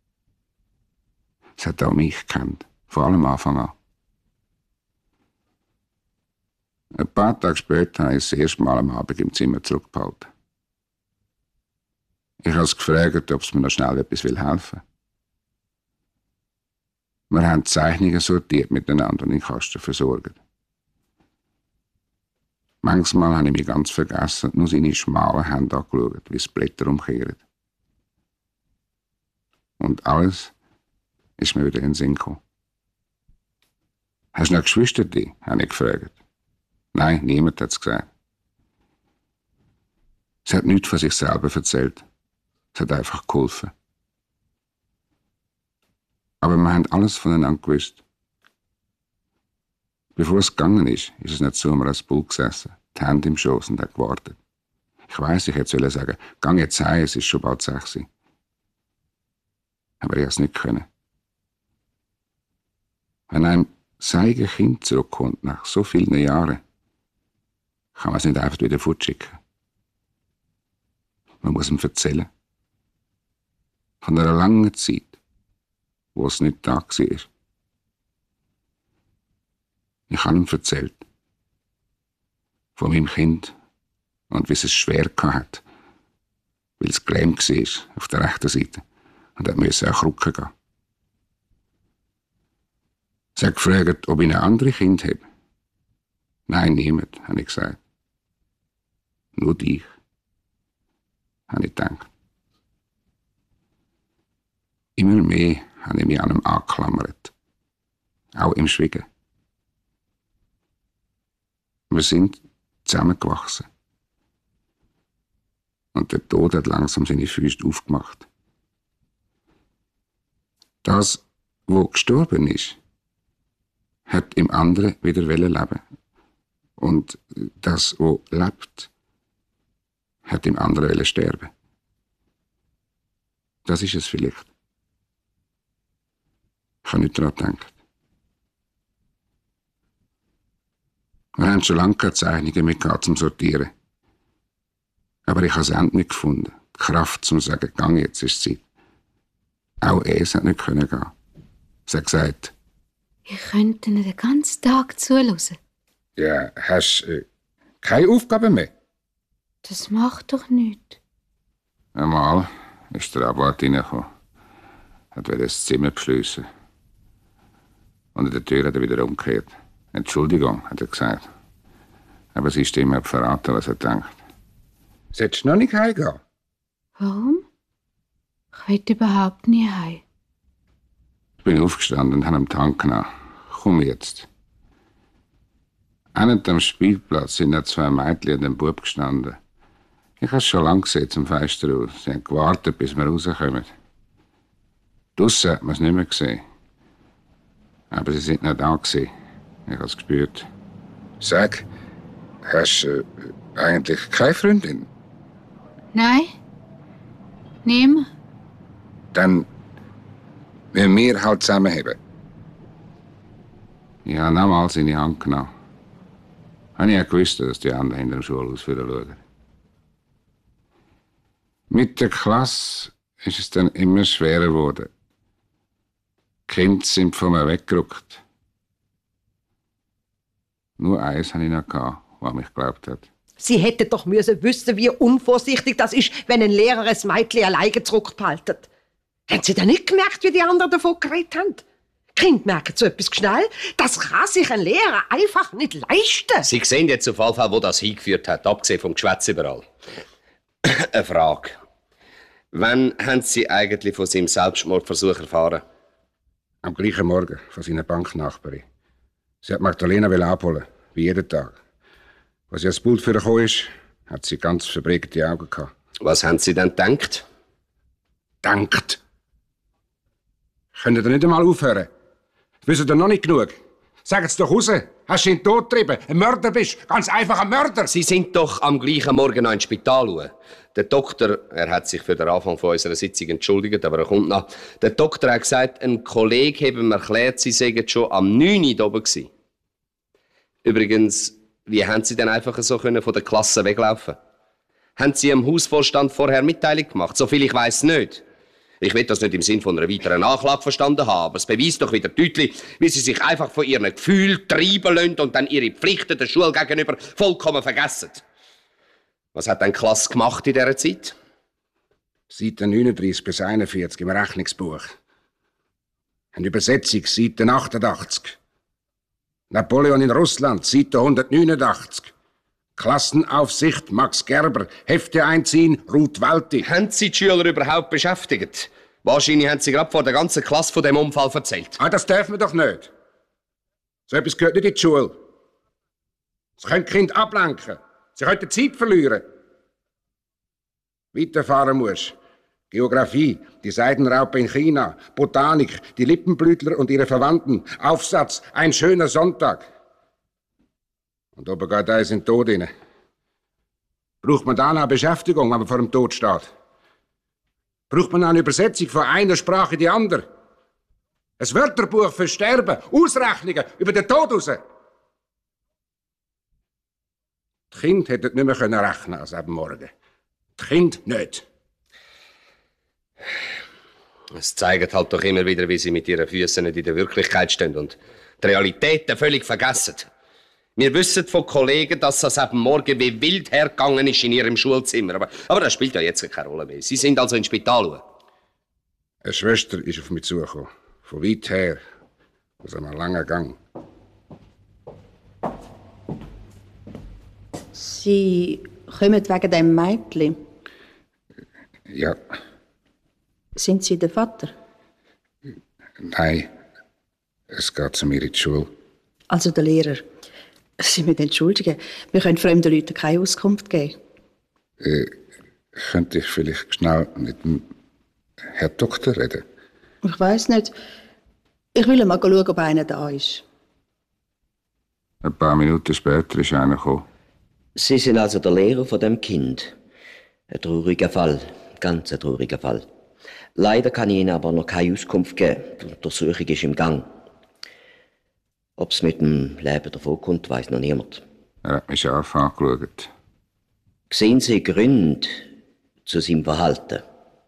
Es hat auch mich gekannt, vor allem am Anfang an. Ein paar Tage später habe ich es das erste Mal am Abend im Zimmer zurückgehalten. Ich habe es gefragt, ob es mir noch schnell etwas helfen will. Wir haben Zeichnungen sortiert miteinander und in den Kasten versorgt. Manchmal habe ich mich ganz vergessen und nur seine schmalen Hände angeschaut, wie es Blätter umkehren. Und alles ist mir wieder in den Sinn gekommen. Hast du noch Geschwister, habe ich gefragt. Nein, niemand hat es gesagt. Sie hat nichts von sich selber erzählt. Es hat einfach geholfen. Aber wir haben alles voneinander gewusst. Bevor es gegangen ist es nicht zu mir als Bull gesessen, die Hände im Schoß und hat gewartet. Ich weiss, ich hätte sagen, gang jetzt heim, es ist schon bald 6 Uhr. Aber ich konnte es nicht können. Wenn ein eigenes Kind zurückkommt, nach so vielen Jahren, kann man es nicht einfach wieder fortschicken. Man muss ihm erzählen. Von einer langen Zeit, wo es nicht da war. Ich habe ihm erzählt. Von meinem Kind und wie es schwer hatte. weil es gelähmt war auf der rechten Seite und musste auch Krücken gehen. Sie hat gefragt, ob ich eine andere Kind habe. Nein, niemand, habe ich gesagt. Nur dich, habe ich gedacht. Immer mehr habe ich mich an ihm angeklammert. Auch im Schweigen. Wir sind zusammengewachsen. Und der Tod hat langsam seine Füße aufgemacht. Das, wo gestorben ist, hat im anderen wieder leben. Und das, wo lebt, hat im anderen sterben. Das ist es vielleicht. Ich habe nicht daran gedacht. Wir haben schon lange keine Zeichnungen mehr zum Sortieren. Aber ich habe das Ende nicht gefunden. Die Kraft, zum zu sagen, gang jetzt, ist Zeit. Auch es hat nicht gehen können. Sie hat gesagt, ich könnte Ihnen den ganzen Tag zuhören. ja, hast keine Aufgabe mehr? Das macht doch nichts. Einmal ist der Abwart reingekommen. Hat das Zimmer beschliessen. Und in der Tür hat er wieder umgekehrt. Entschuldigung, hat er gesagt. Aber sie Stimme hat verraten, was er denkt. Solltest du noch nicht heimgehen? Warum? Ich will überhaupt nie heim. Ich bin aufgestanden und habe am Tank genommen. Komm jetzt. An am Spielplatz sind noch zwei Mädchen und ein Bub gestanden. Ich habe es schon lange gesehen zum Fenster aus. Sie haben gewartet, bis wir rauskommen. Draussen hat man es nicht mehr gesehen. Aber sie sind noch da gewesen. Ich habe es gespürt. Sag, hast du eigentlich keine Freundin? Nein? Niemand? Dann müssen wir halt zusammenheben. Ich habe nochmals seine Hand genommen. Ich ja gewusst, dass die anderen hinter dem Schulhaus schauen. Mit der Klasse ist es dann immer schwerer geworden. Die Kinder sind von mir weggerückt. Nur eins hatte ich noch, was mich geglaubt hat. Sie hätte doch müssen wissen, wie unvorsichtig das ist, wenn ein Lehrer ein Mädchen alleine zurückbehaltet. Haben Sie denn nicht gemerkt, wie die anderen davon geredet haben? Kinder merken so etwas schnell. Das kann sich ein Lehrer einfach nicht leisten. Sie sehen jetzt auf jeden Fall, wo das hingeführt hat, abgesehen vom Geschwätz überall. Eine Frage. Wann haben Sie eigentlich von seinem Selbstmordversuch erfahren? Am gleichen Morgen von seiner Banknachbarin. Sie hat Magdalena abholen, wie jeden Tag. Als sie ans Pult für gekommen ist, hat sie ganz verbrägte Augen gehabt. Was haben Sie denn gedacht? Denkt? Könnt ihr nicht einmal aufhören? Wisst ihr noch nicht genug? Sagt es doch raus. Hast du ihn totgetrieben? Ein Mörder bist? Ganz einfach ein Mörder! Sie sind doch am gleichen Morgen noch ins Spital gegangen. Der Doktor, er hat sich für den Anfang von unserer Sitzung entschuldigt, aber er kommt noch. Der Doktor hat gesagt, ein Kollege habe ihm erklärt, Sie seien schon am 9. Uhr da oben gewesen. Übrigens, wie haben Sie denn einfach so von der Klasse weglaufen? Haben Sie dem Hausvorstand vorher Mitteilung gemacht? Soviel ich weiss nicht. Ich will das nicht im Sinn von einer weiteren Anklage verstanden haben, aber es beweist doch wieder deutlich, wie Sie sich einfach von Ihren Gefühlen treiben lassen und dann Ihre Pflichten der Schule gegenüber vollkommen vergessen. Was hat denn die Klasse gemacht in dieser Zeit? Seite 39 bis 41 im Rechnungsbuch. Eine Übersetzung, Seite 88. Napoleon in Russland, Seite 189. Klassenaufsicht, Max Gerber, Hefte einziehen, Ruth Walti. Haben Sie die Schüler überhaupt beschäftigt? Wahrscheinlich haben Sie gerade vor der ganzen Klasse von dem Unfall erzählt. Ah, das dürfen wir doch nicht. So etwas gehört nicht in die Schule. Sie können die Kinder ablenken. Sie können Zeit verlieren. Weiterfahren musst. Geografie, die Seidenraupe in China, Botanik, die Lippenblütler und ihre Verwandten, Aufsatz, ein schöner Sonntag. Und oben geht eins in den Tod rein. Braucht man da noch eine Beschäftigung, wenn man vor dem Tod steht? Braucht man eine Übersetzung von einer Sprache in die andere? Ein Wörterbuch für Sterben, Ausrechnungen über den Tod raus? Die Kinder hätten nicht mehr rechnen als ab morgen. Die Kinder nicht. Es zeigt halt doch immer wieder, wie Sie mit Ihren Füßen nicht in der Wirklichkeit stehen und die Realitäten völlig vergessen. Wir wissen von Kollegen, dass das ab morgen wie wild hergegangen ist in ihrem Schulzimmer. Aber das spielt ja jetzt keine Rolle mehr. Sie sind also ins Spital. Eine Schwester ist auf mich zugekommen. Von weit her. Aus einem langen Gang. Sie kommen wegen dem Mädchen. Ja. Sind Sie der Vater? Nein. Es geht zu mir in die Schule. Also der Lehrer. Sie müssen entschuldigen. Wir können fremden Leuten keine Auskunft geben. Könnte ich vielleicht schnell mit dem Herrn Doktor reden? Ich weiss nicht. Ich will mal schauen, ob einer da ist. Ein paar Minuten später ist einer gekommen. Sie sind also der Lehrer von dem Kind. Ein trauriger Fall. Ganz ein trauriger Fall. Leider kann ich Ihnen aber noch keine Auskunft geben. Die Untersuchung ist im Gang. Ob es mit dem Leben davonkommt, weiss noch niemand. Er hat mich scharf angeschaut. Sehen Sie Gründe zu seinem Verhalten?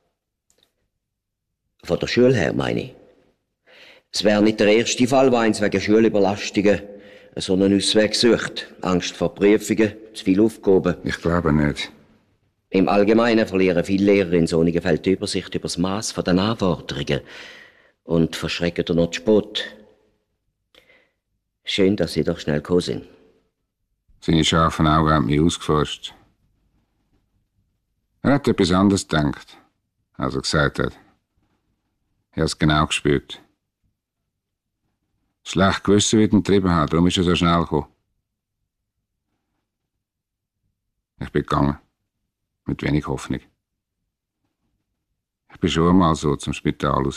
Von der Schule her, meine ich. Es wäre nicht der erste Fall, wo eins wegen Schulüberlastungen so einen Ausweg sucht. Angst vor Prüfungen, zu viele Aufgaben. Ich glaube nicht. Im Allgemeinen verlieren viele Lehrer in solchen Fällen die Übersicht über das Maß der Anforderungen und verschrecken dann noch zu spät. Schön, dass Sie doch schnell gekommen sind. Seine scharfen Augen haben mich ausgeforscht. Er hat etwas anderes gedacht, als er gesagt hat. Ich habe es genau gespürt. Schlecht gewissen, wie er ihn getrieben hat, darum ist er so schnell gekommen. Ich bin gegangen. Mit wenig Hoffnung. Ich bin schon einmal so zum Spital raus.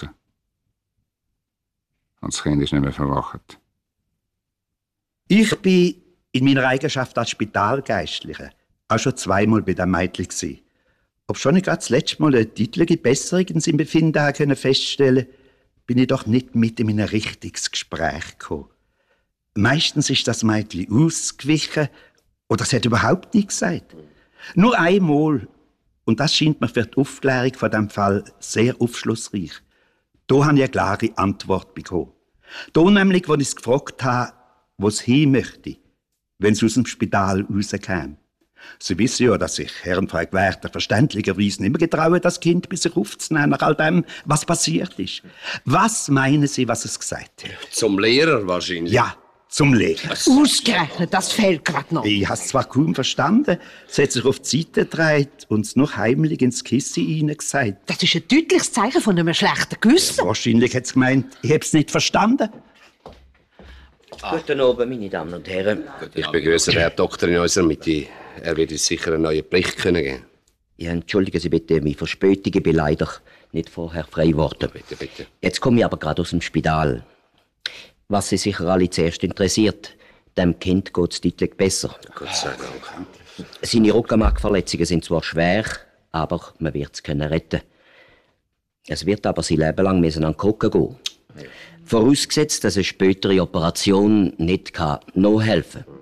Und das Kind ist nicht mehr verwacht. Ich bin in meiner Eigenschaft als Spitalgeistlicher auch schon zweimal bei dem Mädchen gewesen. Obschon ich gerade das letzte Mal eine deutliche Besserung in seinem Befinden feststellen konnte, bin ich doch nicht mit in ein richtiges Gespräch gekommen. Meistens ist das Mädchen ausgewichen oder es hat überhaupt nichts gesagt. Nur einmal, und das scheint mir für die Aufklärung von diesem Fall sehr aufschlussreich. Da habe ich eine klare Antwort bekommen. Da nämlich, wo ich es gefragt habe, wo es hin möchte, wenn es aus dem Spital rauskäme. Sie wissen ja, dass sich Herrn Frau Gwerter verständlicherweise nicht mehr getrauen, das Kind bei sich aufzunehmen, nach all dem, was passiert ist. Was meinen Sie, was es gesagt hat? Zum Lehrer wahrscheinlich. Ja, zum Lehrer. Ausgerechnet, das fehlt gerade noch. Ich habe es zwar kaum verstanden, es hat sich auf die Seite gedreht und es noch heimlich ins Kissen hineingesagt. Das ist ein deutliches Zeichen von einem schlechten Gewissen. Ja, wahrscheinlich hat es gemeint, ich habe es nicht verstanden. Guten Abend, meine Damen und Herren. Ich begrüße den Herrn Doktor in unserer Mitte. Er wird uns sicher einen neuen Bericht geben können. Ja, entschuldigen Sie bitte meine Verspätung, ich bin leider nicht vorher frei geworden. Bitte, bitte. Jetzt komme ich aber gerade aus dem Spital. Was Sie sicher alle zuerst interessiert, dem Kind geht es deutlich besser. Gott sei Dank. Seine Rückenmarkverletzungen sind zwar schwer, aber man wird es retten. Es wird aber sein Leben lang an den Krücken gehen. Vorausgesetzt, dass eine spätere Operation nicht nachhelfen kann.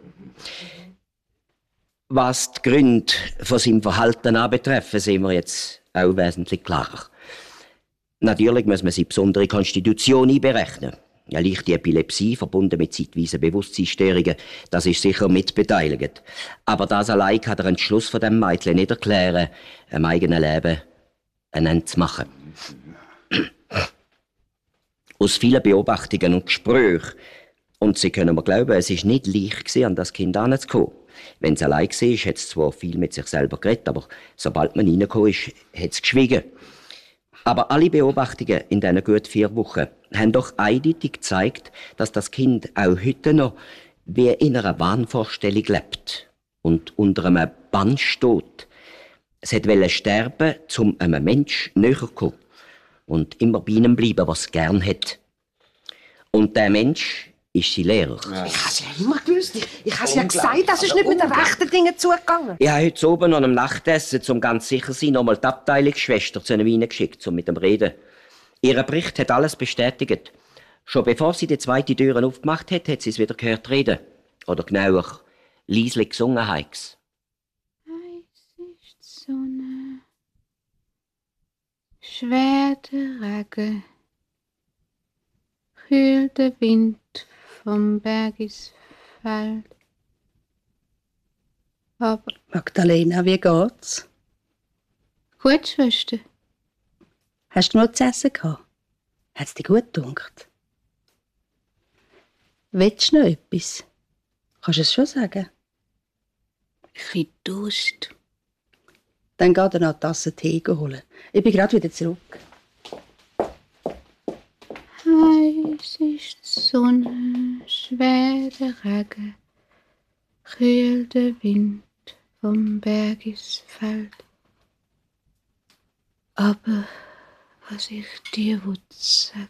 Was die Gründe von seinem Verhalten anbetreffen, sehen wir jetzt auch wesentlich klarer. Natürlich muss man seine besondere Konstitution einberechnen. Eine leichte Epilepsie, verbunden mit zeitweisen Bewusstseinsstörungen, das ist sicher mitbeteiligt. Aber das allein kann der Entschluss von dem Mädchen nicht erklären, einem eigenen Leben ein Ende zu machen. Aus vielen Beobachtungen und Gesprächen, und Sie können mir glauben, es war nicht leicht gewesen, an das Kind heranzukommen. Wenn es allein war, hat es zwar viel mit sich selber geredet, aber sobald man reingekommen ist, hat es geschwiegen. Aber alle Beobachtungen in diesen gut 4 Wochen haben doch eindeutig gezeigt, dass das Kind auch heute noch wie in einer Wahnvorstellung lebt und unter einem Bann steht. Es wollte sterben, um einem Menschen näher zu kommen und immer bei ihm bleiben, was es gern hat. Und der Mensch ist sein Lehrer. Ja. Ich habe es ja immer gewusst. Ich habe es ja gesagt, das ist nicht mit den rechten Dingen zugegangen. Ich habe heute oben noch am Nachtessen, um ganz sicher zu sein, noch mal die Abteilungsschwester zu einem reingeschickt, um mit dem reden. Ihr Bericht hat alles bestätigt. Schon bevor sie die zweite Tür aufgemacht hat, hat sie es wieder gehört reden. Oder genauer, leislich gesungen heik's. Heiß ist die Sonne, schwer der Regen, kühl der Wind vom Bergisfeld. Aber... Magdalena, wie geht's? Gut, Schwester. Hast du genug zu essen gehabt? Hat's dir gut gedunkt? Willst du noch etwas? Kannst du es schon sagen? Ich habe Durst. Dann geh dir noch eine Tasse Tee holen. Ich bin gerade wieder zurück. Heiß ist die Sonne, schwer der Regen, kühl der Wind vom Berg ins Feld. Aber was ich dir sagen,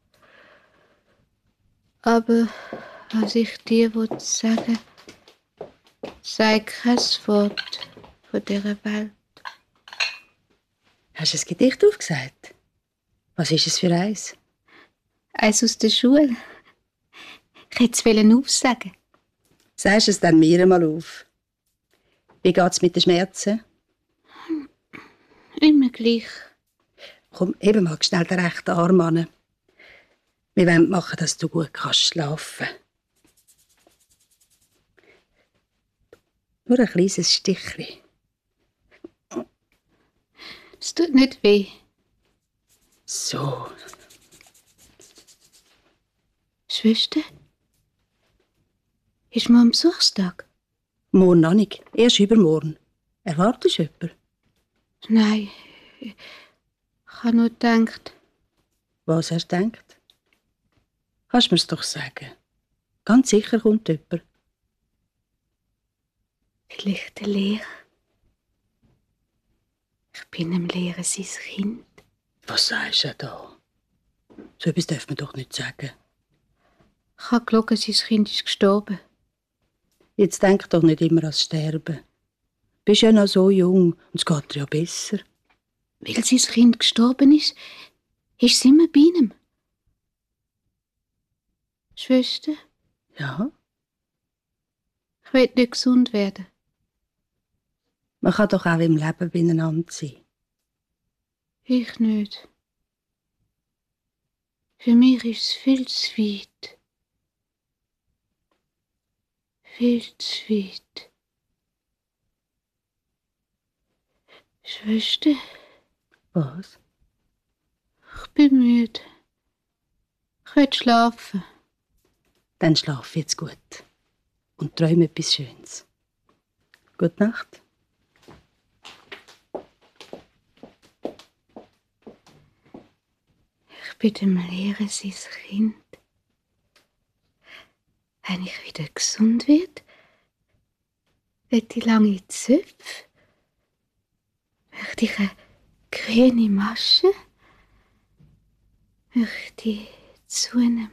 sei kein Wort von dieser Welt. Hast du ein Gedicht aufgesagt? Was ist es für eins? Eins aus der Schule. Ich hätte es aufsagen. Sagst es dann mir mal auf. Wie geht's mit den Schmerzen? Immer gleich. Komm, eben mal schnell den rechten Arm an. Wir wollen machen, dass du gut schlafen kannst. Nur ein kleines Stichchen. Es tut nicht weh. So. Schwester? Ist morgen Besuchstag? Morgen noch nicht. Erst übermorgen. Erwartest du jemanden? Nein. Ich habe nur gedacht. Was hast du gedacht? Kannst du mir's doch sagen. Ganz sicher kommt jemand. Vielleicht der Lehrer. Ich bin dem Lehrer sein Kind. Was sagst du da? So etwas darf man doch nicht sagen. Ich habe gelogen, sein Kind ist gestorben. Jetzt denk doch nicht immer ans Sterben. Du bist ja noch so jung und es geht dir ja besser. Weil sein Kind gestorben ist es immer bei ihm. Schwester? Ja? Ich will nicht gesund werden. Man kann doch auch im Leben beieinander sein. Ich nicht. Für mich ist es viel zu weit. Viel zu weit. Schwester? Was? Ich bin müde. Ich will schlafen. Dann schlaf jetzt gut. Und träume etwas Schönes. Gute Nacht. Ich bin dem Lehrer sein Kind. Wenn ich wieder gesund werde, möchte ich lange Zöpfe, möchte ich eine grüne Masche, möchte ich zunehmen,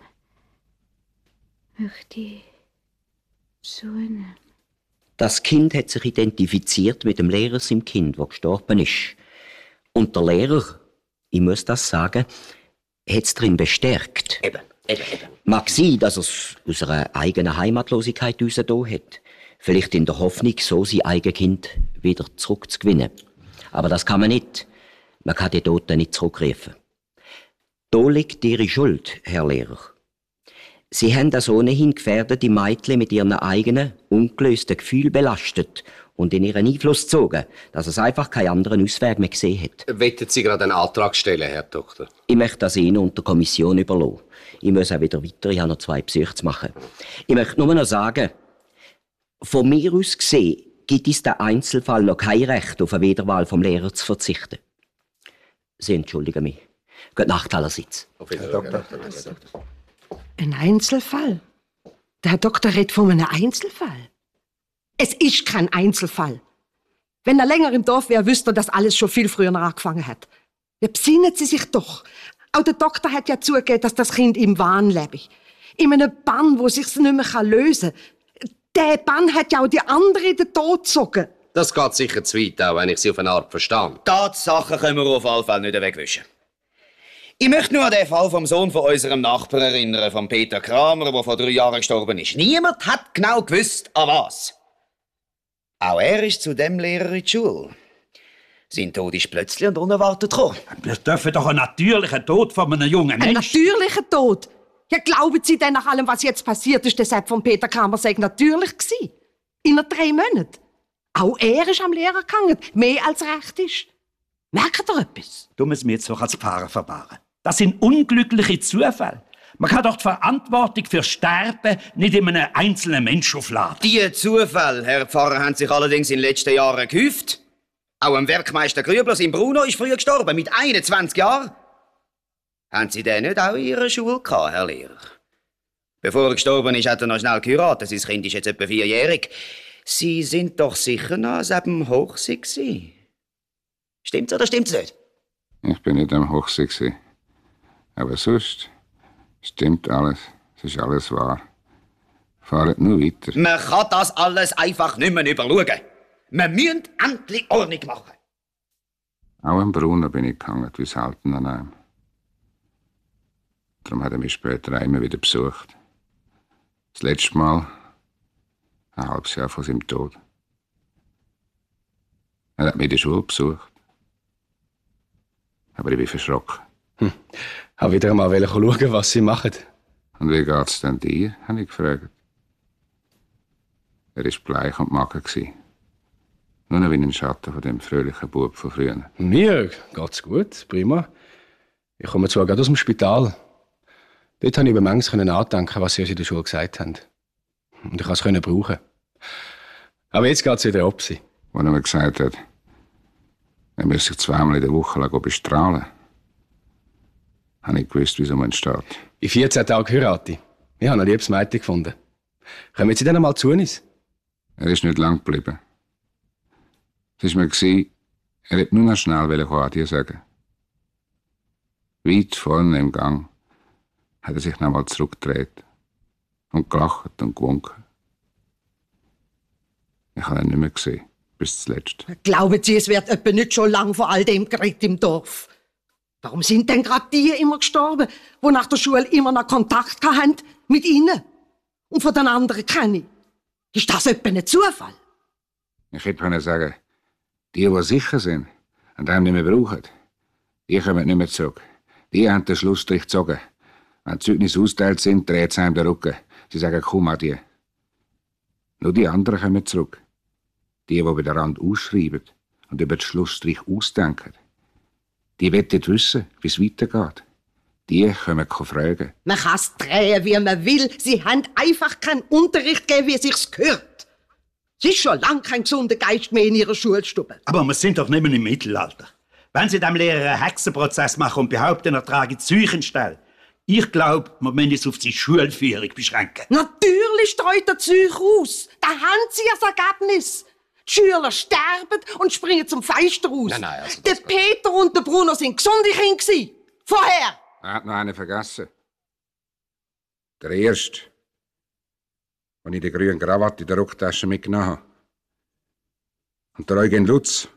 Das Kind hat sich identifiziert mit dem Lehrer seinem Kind, der gestorben ist. Und der Lehrer, ich muss das sagen, hat es darin bestärkt. Eben. Mag sein, dass er es aus einer eigenen Heimatlosigkeit heraus hat. Vielleicht in der Hoffnung, so sein eigenes Kind wieder zurückzugewinnen. Aber das kann man nicht. Man kann die Toten nicht zurückrufen. Da liegt Ihre Schuld, Herr Lehrer. Sie haben das ohnehin gefährdete Mädchen mit ihren eigenen, ungelösten Gefühlen belastet und in ihren Einfluss gezogen, dass es einfach keinen anderen Ausweg mehr gesehen hat. Wollen Sie gerade einen Antrag stellen, Herr Doktor? Ich möchte das Ihnen und der Kommission überlassen. Ich muss auch wieder weiter, ich habe noch 2 Besuche zu machen. Ich möchte nur noch sagen, von mir aus gesehen gibt es den Einzelfall noch kein Recht, auf eine Wiederwahl vom Lehrer zu verzichten. Sie entschuldigen mich. Gute Nacht allerseits. Herr Doktor. Ein Einzelfall? Der Herr Doktor redet von einem Einzelfall. Es ist kein Einzelfall. Wenn er länger im Dorf wäre, wüsste er, dass alles schon viel früher angefangen hat. Ja, besinnen Sie sich doch. Auch der Doktor hat ja zugegeben, dass das Kind im Wahn lebe. In einem Bann, wo sich's nicht mehr lösen kann. Der Bann hat ja auch die anderen in den Tod gezogen. Das geht sicher zu weit, auch wenn ich Sie auf eine Art verstehe. Tatsachen können wir auf alle Fälle nicht wegwischen. Ich möchte nur an den Fall vom Sohn von unserem Nachbarn erinnern, von Peter Kramer, der vor 3 Jahren gestorben ist. Niemand hat genau gewusst, an was. Auch er ist zu dem Lehrer in die Schule. Sein Tod ist plötzlich und unerwartet gekommen. Wir dürfen doch einen natürlichen Tod von einem jungen Ein Menschen. natürlicher Tod? Ja, glauben Sie denn nach allem, was jetzt passiert ist, der Sepp von Peter Kramer sei natürlich gewesen? In 3 Monaten? Auch er ist am Lehrer gegangen, mehr als recht ist. Merkt ihr etwas? Du musst mir jetzt noch als Pfarrer verbahren. Das sind unglückliche Zufälle. Man kann doch die Verantwortung für Sterben nicht in einem einzelnen Menschen aufladen. Die Zufälle, Herr Pfarrer, haben sich allerdings in den letzten Jahren gehäuft. Auch ein Werkmeister Grübler, sein Bruno, ist früh gestorben, mit 21 Jahren. Haben Sie den nicht auch in Ihrer Schule gehabt, Herr Lehrer? Bevor er gestorben ist, hat er noch schnell geheiratet. Sein Kind ist jetzt etwa 4-jährig. Sie sind doch sicher noch an einem Hochsee gewesen. Stimmt's oder stimmt's nicht? Ich bin nicht am Hochsee gewesen. Aber sonst stimmt alles. Es ist alles wahr. Fahrt nur weiter. Man kann das alles einfach nicht mehr überschauen. Wir müssen endlich Ordnung machen. Auch am Brunnen bin ich gehangen, wie selten an einem. Darum hat er mich später immer wieder besucht. Das letzte Mal ein halbes Jahr vor seinem Tod. Er hat mich in der Schule besucht. Aber ich bin verschrocken. Habe wieder einmal schauen, was Sie machen. Und wie geht's denn dir? Habe ich gefragt. Er war bleich und mager. Nur noch wie ein Schatten von dem fröhlichen Bub von früher. Mir geht's gut, prima. Ich komme zwar gerade aus dem Spital. Dort konnte ich über manches nachdenken, was Sie uns in der Schule gesagt haben. Und ich konnte es brauchen. Aber jetzt geht es wieder ab. Als er mir gesagt hat, er müsse sich zweimal in der Woche bestrahlen, habe ich gewusst, wie es entsteht. In 14 Tagen heirate ich. Ich habe ein liebes Mädchen gefunden. Kommen Sie dann einmal zu uns? Er ist nicht lang geblieben. Es war mir, er wollte nur noch schnell Adieu sagen. Weit vorne im Gang hat er sich nochmal zurückgedreht und gelacht und gewunken. Ich habe ihn nicht mehr gesehen, bis zuletzt. Glauben Sie, es wird etwa nicht schon lang vor all dem geredet im Dorf? Warum sind denn gerade die immer gestorben, die nach der Schule immer noch Kontakt hatten mit Ihnen? Und von den anderen kenne ich. Ist das etwa ein Zufall? Ich hätte sagen, die sicher sind und einem nicht mehr brauchen, die kommen nicht mehr zurück. Die haben den Schlussstrich gezogen. Wenn Zeugnisse ausgeteilt sind, dreht es einem den Rücken. Sie sagen kaum Adieu. Nur die anderen kommen zurück. Die bei der Rand ausschreiben und über den Schlussstrich ausdenken. Die wollen wissen, wie es weitergeht. Die können fragen. Man kann es drehen, wie man will. Sie haben einfach keinen Unterricht gegeben, wie es sich gehört. Es ist schon lange kein gesunder Geist mehr in Ihrer Schulstube. Aber wir sind doch nicht mehr im Mittelalter. Wenn Sie dem Lehrer einen Hexenprozess machen und behaupten, er trage Zeichenstelle, ich glaube, wir müssen es auf die Schulführung beschränken. Natürlich streut er Zeug aus. Da haben Sie das Ergebnis. Die Schüler sterben und springen zum Feister raus. Nein, also der Peter und der Bruno sind gesunde Kinder. Vorher. Er hat noch einen vergessen. Der erste, den ich die grüne Krawatte in der Rocktasche mitgenommen habe. Und der Eugen Lutz,